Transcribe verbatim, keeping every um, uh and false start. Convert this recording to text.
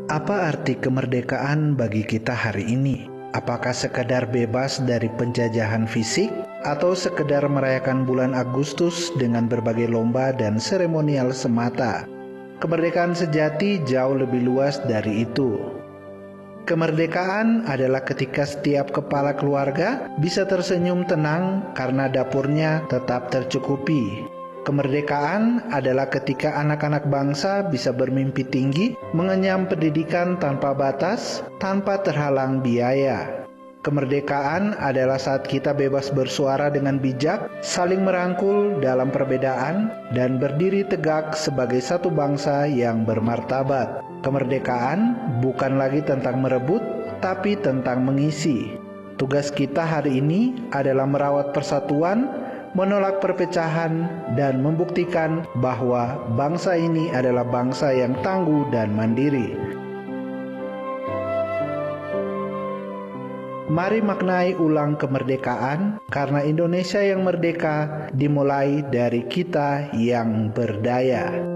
Apa arti kemerdekaan bagi kita hari ini? Apakah sekedar bebas dari penjajahan fisik atau sekedar merayakan bulan Agustus dengan berbagai lomba dan seremonial semata? Kemerdekaan sejati jauh lebih luas dari itu. Kemerdekaan adalah ketika setiap kepala keluarga bisa tersenyum tenang karena dapurnya tetap tercukupi. Kemerdekaan adalah ketika anak-anak bangsa bisa bermimpi tinggi, mengenyam pendidikan tanpa batas, tanpa terhalang biaya. Kemerdekaan adalah saat kita bebas bersuara dengan bijak, saling merangkul dalam perbedaan, dan berdiri tegak sebagai satu bangsa yang bermartabat. Kemerdekaan bukan lagi tentang merebut, tapi tentang mengisi. Tugas kita hari ini adalah merawat persatuan, menolak perpecahan, dan membuktikan bahwa bangsa ini adalah bangsa yang tangguh dan mandiri. Mari maknai ulang kemerdekaan, karena Indonesia yang merdeka dimulai dari kita yang berdaya.